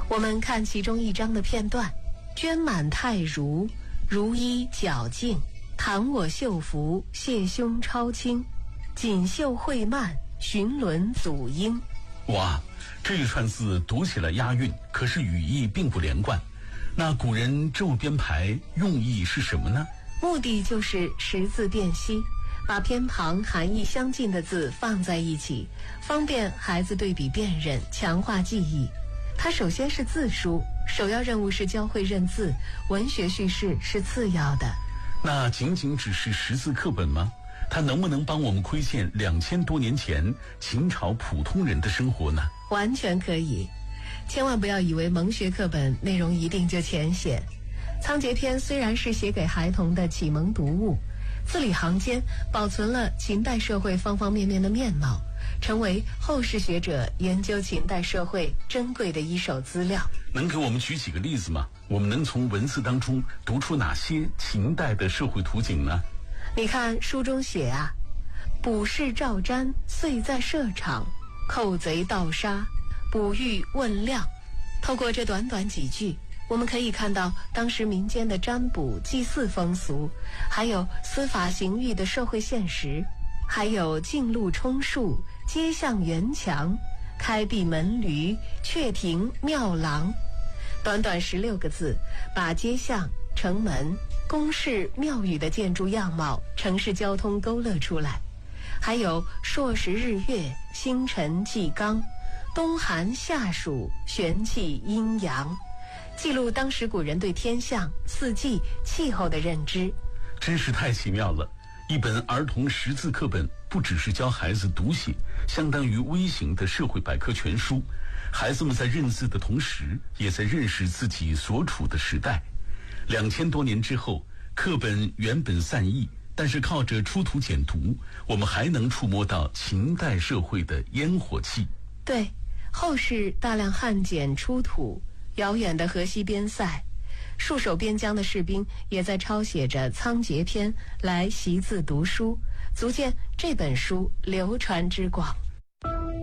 我们看其中一章的片段：捐满太如，如衣皎净，弹我绣服，谢胸超轻，锦绣绘蔓，寻轮组英。 哇，这一串字读起来押韵，可是语义并不连贯。那古人这么编排，用意是什么呢？ 目的就是识字辨析，把偏旁含义相近的字放在一起，方便孩子对比辨认，强化记忆。它首先是字书，首要任务是教会认字，文学叙事是次要的。 那仅仅只是识字课本吗？它能不能帮我们窥见2000多年前秦朝普通人的生活呢？ 完全可以。千万不要以为蒙学课本内容一定就浅显。仓颉篇虽然是写给孩童的启蒙读物，字里行间保存了秦代社会方方面面的面貌，成为后世学者研究秦代社会珍贵的一手资料。 能给我们举几个例子吗？我们能从文字当中读出哪些秦代的社会图景呢？ 你看书中写啊，捕士赵瞻遂在社场，寇贼盗杀，捕狱问量。透过这短短几句，我们可以看到当时民间的占卜祭祀风俗，还有司法刑狱的社会现实，还有径路充数，街巷园墙，开闭门闾，阙庭庙廊。短短16个字，把街巷、城门、宫室、庙宇的建筑样貌、城市交通勾勒出来。还有朔时日月，星辰纪纲，冬寒夏暑，玄气阴阳，记录当时古人对天象、四季、气候的认知。 真是太奇妙了。一本儿童识字课本不只是教孩子读写，相当于微型的社会百科全书。孩子们在认字的同时，也在认识自己所处的时代。2000多年之后，课本原本散佚，但是靠着出土简读，我们还能触摸到秦代社会的烟火气。 对，后世大量汉简出土，遥远的河西边塞，戍守边疆的士兵也在抄写着仓颉篇来习字读书，足见这本书流传之广。